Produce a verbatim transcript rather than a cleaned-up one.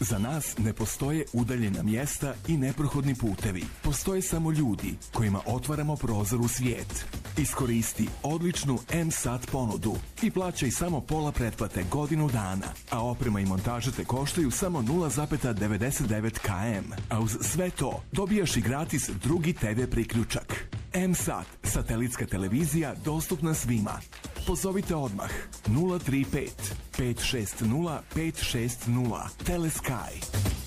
Za nas ne postoje udaljena mjesta i neprohodni putevi. Postoje samo ljudi kojima otvaramo prozor u svijet. Iskoristi odličnu M-Sat ponudu i plaćaj samo pola pretplate godinu dana, a oprema i montaža te koštaju samo nula zarez devedeset devet km. A uz sve to dobijaš i gratis drugi te ve priključak. M-Sat, satelitska televizija dostupna svima. Pozovite odmah nula tri pet pet šest nula pet šest nula Telesky.